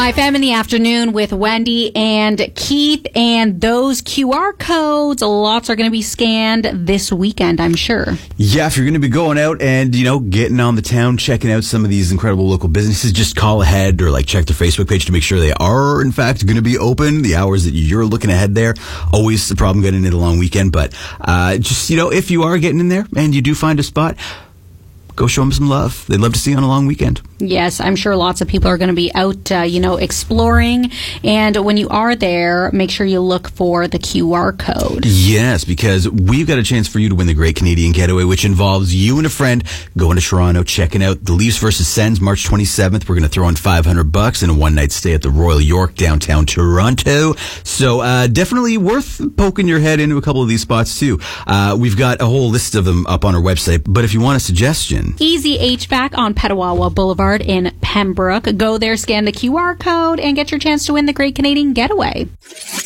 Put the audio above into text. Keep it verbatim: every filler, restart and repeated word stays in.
I F M in the afternoon with Wendy and Keith, and those Q R codes, lots are going to be scanned this weekend, I'm sure. Yeah, if you're going to be going out and, you know, getting on the town, checking out some of these incredible local businesses, just call ahead or like check their Facebook page to make sure they are, in fact, going to be open the hours that you're looking ahead there. Always the problem getting in a long weekend, but uh, just, you know, if you are getting in there and you do find a spot, go show them some love. They'd love to see you on a long weekend. Yes, I'm sure lots of people are going to be out, uh, you know, exploring. And when you are there, make sure you look for the Q R code. Yes, because we've got a chance for you to win the Great Canadian Getaway, which involves you and a friend going to Toronto, checking out the Leafs versus Sens, March twenty-seventh. We're going to throw in five hundred bucks and a one-night stay at the Royal York, downtown Toronto. So uh, definitely worth poking your head into a couple of these spots, too. Uh, we've got a whole list of them up on our website. But if you want a suggestion... Easy H V A C on Petawawa Boulevard in Pembroke. Go there, scan the Q R code, and get your chance to win the Great Canadian Getaway.